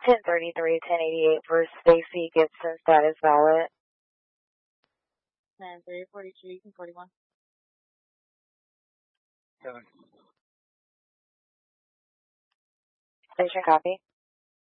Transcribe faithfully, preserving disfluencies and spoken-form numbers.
ten thirty-three, ten eighty-eight for Stacy Gibson, status valid. ten three forty-two, forty-one. Seven. Station copy.